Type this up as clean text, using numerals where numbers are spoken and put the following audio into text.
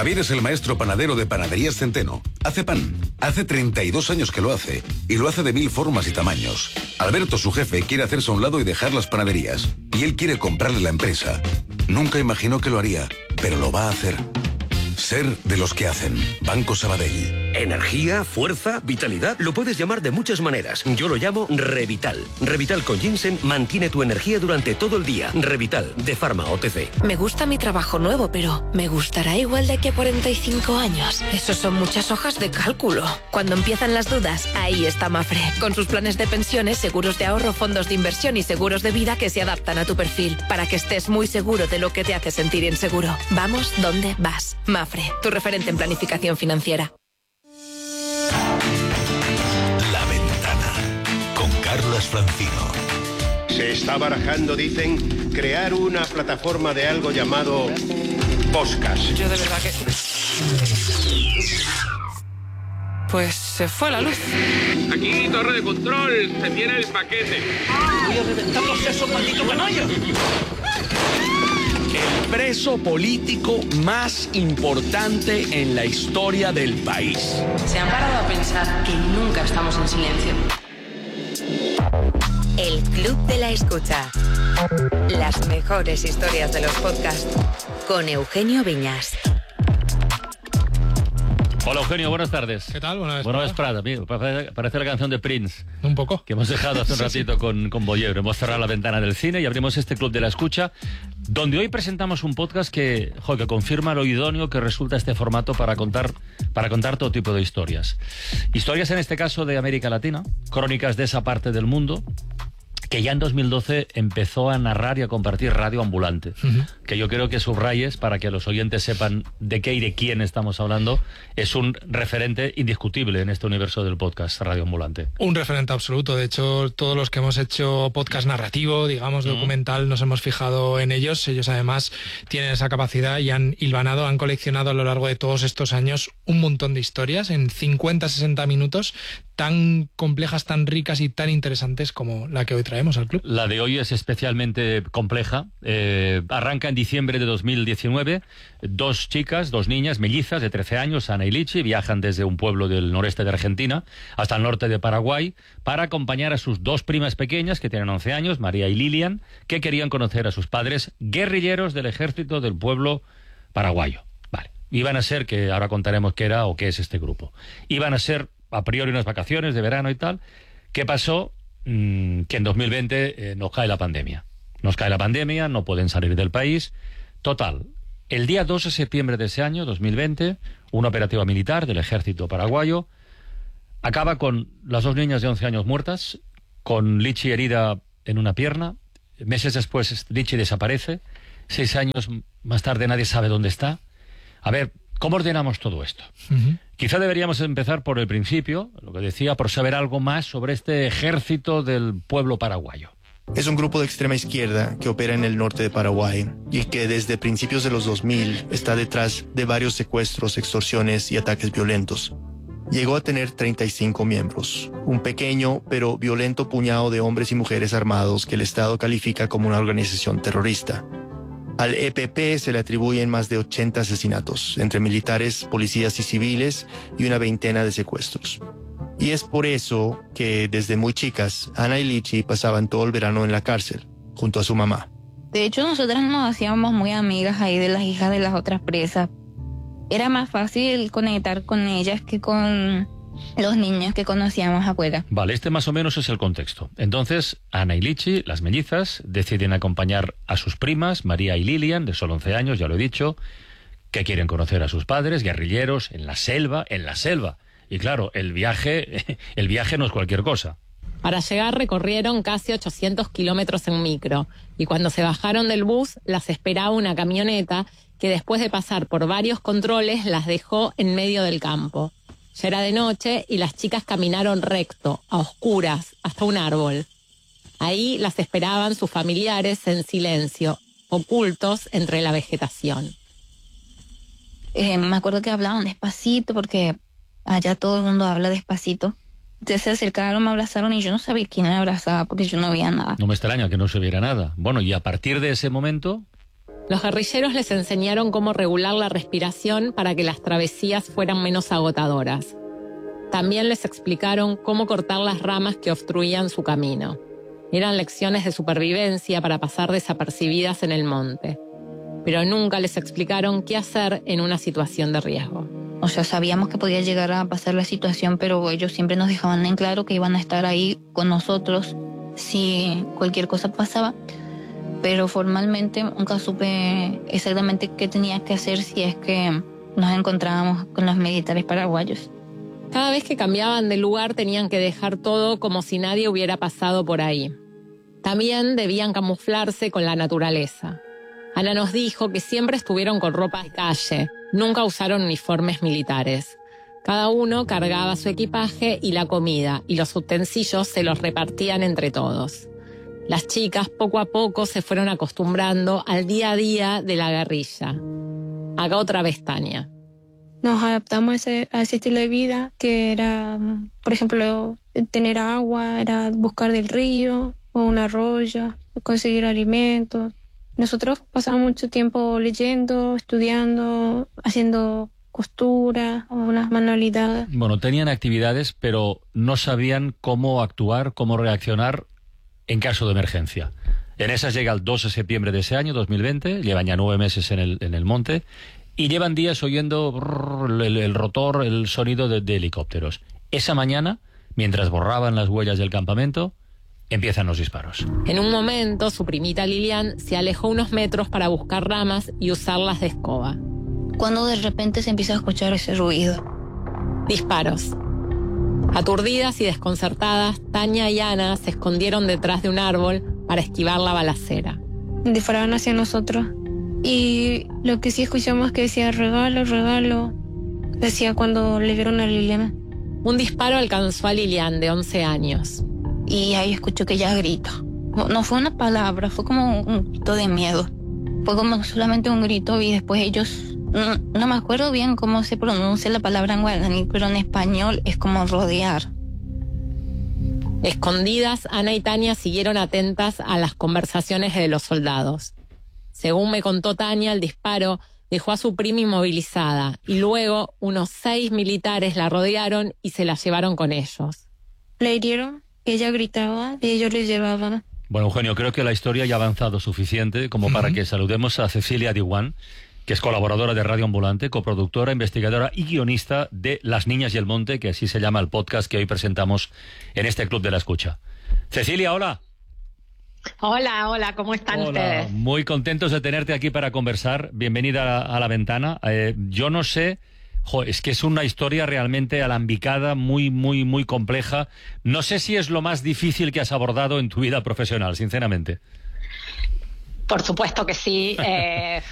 Javier es el maestro panadero de Panaderías Centeno. Hace pan. Hace 32 años que lo hace. Y lo hace de 1000 formas y tamaños. Alberto, su jefe, quiere hacerse a un lado y dejar las panaderías. Y él quiere comprarle la empresa. Nunca imaginó que lo haría, pero lo va a hacer. Ser de los que hacen. Banco Sabadell. Energía, fuerza, vitalidad. Lo puedes llamar de muchas maneras. Yo lo llamo Revital. Revital con ginseng mantiene tu energía durante todo el día. Revital, de Pharma OTC. Me gusta mi trabajo nuevo, pero ¿me gustará igual de aquí a 45 años? Eso son muchas hojas de cálculo. Cuando empiezan las dudas, ahí está Mafre. Con sus planes de pensiones, seguros de ahorro, fondos de inversión y seguros de vida que se adaptan a tu perfil. Para que estés muy seguro de lo que te hace sentir inseguro. Vamos donde vas. Mafre, tu referente en planificación financiera. La Ventana, con Carlas Francino. Se está barajando, dicen, crear una plataforma de algo llamado podcast. Yo de verdad que... Pues se fue la luz. Aquí, torre de control, se tiene el paquete. Voy a reventar los sesos, maldito canalla. El preso político más importante en la historia del país. ¿Se han parado a pensar que nunca estamos en silencio? El Club de la Escucha. Las mejores historias de los podcasts. Con Eugenio Viñas. Hola Eugenio, buenas tardes. ¿Qué tal? Buenas tardes. Parece la canción de Prince. Un poco. Que hemos dejado hace un ratito con Bollero. Hemos cerrado la ventana del cine y abrimos este Club de la Escucha, donde hoy presentamos un podcast que confirma lo idóneo que resulta este formato para contar todo tipo de historias. Historias en este caso de América Latina, crónicas de esa parte del mundo, que ya en 2012 empezó a narrar y a compartir Radio Ambulante, que yo creo que subrayes para que los oyentes sepan de qué y de quién estamos hablando. Es un referente indiscutible en este universo del podcast Radio Ambulante. Un referente absoluto. De hecho, todos los que hemos hecho podcast narrativo, digamos, documental, nos hemos fijado en ellos. Ellos además tienen esa capacidad y han hilvanado, han coleccionado a lo largo de todos estos años un montón de historias en 50-60 minutos, tan complejas, tan ricas y tan interesantes como la que hoy traemos al club. La de hoy es especialmente compleja. Arranca en diciembre de 2019. Dos niñas mellizas de 13 años, Ana y Lichi, viajan desde un pueblo del noreste de Argentina hasta el norte de Paraguay para acompañar a sus dos primas pequeñas, que tienen 11 años, María y Lilian, que querían conocer a sus padres, guerrilleros del ejército del pueblo paraguayo. Vale. Iban a ser, que ahora contaremos qué era o qué es este grupo, iban a ser a priori unas vacaciones de verano y tal. ¿Qué pasó? Que en 2020 nos cae la pandemia. No pueden salir del país. Total, el día 2 de septiembre de ese año, 2020, una operativa militar del ejército paraguayo acaba con las dos niñas de 11 años muertas, con Lichi herida en una pierna. Meses después, Lichi desaparece. 6 años más tarde nadie sabe dónde está. A ver, ¿cómo ordenamos todo esto? Quizá deberíamos empezar por el principio, lo que decía, por saber algo más sobre este ejército del pueblo paraguayo. Es un grupo de extrema izquierda que opera en el norte de Paraguay y que desde principios de los 2000 está detrás de varios secuestros, extorsiones y ataques violentos. Llegó a tener 35 miembros, un pequeño pero violento puñado de hombres y mujeres armados que el Estado califica como una organización terrorista. Al EPP se le atribuyen más de 80 asesinatos, entre militares, policías y civiles, y una veintena de secuestros. Y es por eso que desde muy chicas, Ana y Lichi pasaban todo el verano en la cárcel, junto a su mamá. De hecho, nosotras nos hacíamos muy amigas ahí de las hijas de las otras presas. Era más fácil conectar con ellas que con los niños que conocíamos afuera. Vale, este más o menos es el contexto. Entonces, Ana y Lichi, las mellizas, deciden acompañar a sus primas, María y Lilian, de solo 11 años, ya lo he dicho, que quieren conocer a sus padres, guerrilleros, en la selva. Y claro, el viaje no es cualquier cosa. Para llegar recorrieron casi 800 kilómetros en micro, y cuando se bajaron del bus las esperaba una camioneta que después de pasar por varios controles las dejó en medio del campo. Ya era de noche y las chicas caminaron recto, a oscuras, hasta un árbol. Ahí las esperaban sus familiares en silencio, ocultos entre la vegetación. Me acuerdo que hablaban despacito porque allá todo el mundo habla despacito. Entonces se acercaron, me abrazaron y yo no sabía quién me abrazaba porque yo no veía nada. No me extraña que no se viera nada. Bueno, y a partir de ese momento... Los guerrilleros les enseñaron cómo regular la respiración para que las travesías fueran menos agotadoras. También les explicaron cómo cortar las ramas que obstruían su camino. Eran lecciones de supervivencia para pasar desapercibidas en el monte. Pero nunca les explicaron qué hacer en una situación de riesgo. O sea, sabíamos que podía llegar a pasar la situación, pero ellos siempre nos dejaban en claro que iban a estar ahí con nosotros si cualquier cosa pasaba. Pero formalmente nunca supe exactamente qué tenía que hacer si es que nos encontrábamos con los militares paraguayos. Cada vez que cambiaban de lugar tenían que dejar todo como si nadie hubiera pasado por ahí. También debían camuflarse con la naturaleza. Ana nos dijo que siempre estuvieron con ropa de calle, nunca usaron uniformes militares. Cada uno cargaba su equipaje y la comida, y los utensilios se los repartían entre todos. Las chicas poco a poco se fueron acostumbrando al día a día de la guerrilla. Acá otra vez Tania. Nos adaptamos a ese estilo de vida que era, por ejemplo, tener agua, era buscar del río o un arroyo, conseguir alimentos. Nosotros pasamos mucho tiempo leyendo, estudiando, haciendo costura o unas manualidades. Bueno, tenían actividades, pero no sabían cómo actuar, cómo reaccionar en caso de emergencia. En esas llega el 2 de septiembre de ese año, 2020, llevan ya 9 meses en el monte, y llevan días oyendo el rotor, el sonido de helicópteros. Esa mañana, mientras borraban las huellas del campamento, empiezan los disparos. En un momento, su primita Lilian se alejó unos metros para buscar ramas y usarlas de escoba. Cuando de repente se empieza a escuchar ese ruido. Disparos. Aturdidas y desconcertadas, Tania y Ana se escondieron detrás de un árbol para esquivar la balacera. Disparaban hacia nosotros. Y lo que sí escuchamos es que decía regalo, regalo. Decía cuando le vieron a Liliana. Un disparo alcanzó a Lilian, de 11 años. Y ahí escuchó que ella gritó. No fue una palabra, fue como un grito de miedo. Fue como solamente un grito y después ellos... No me acuerdo bien cómo se pronuncia la palabra en guaraní, pero en español es como rodear. Escondidas, Ana y Tania siguieron atentas a las conversaciones de los soldados. Según me contó Tania, el disparo dejó a su prima inmovilizada y luego unos 6 militares la rodearon y se la llevaron con ellos. Le hirieron, ella gritaba y ellos le llevaban. Bueno, Eugenio, creo que la historia ya ha avanzado suficiente como para que saludemos a Cecilia Diwan, que es colaboradora de Radio Ambulante, coproductora, investigadora y guionista de Las Niñas y el Monte, que así se llama el podcast que hoy presentamos en este Club de la Escucha. Cecilia, hola. Hola, ¿cómo están ustedes? Muy contentos de tenerte aquí para conversar. Bienvenida a la ventana. Yo no sé, es que es una historia realmente alambicada, muy compleja. No sé si es lo más difícil que has abordado en tu vida profesional, sinceramente. Por supuesto que sí.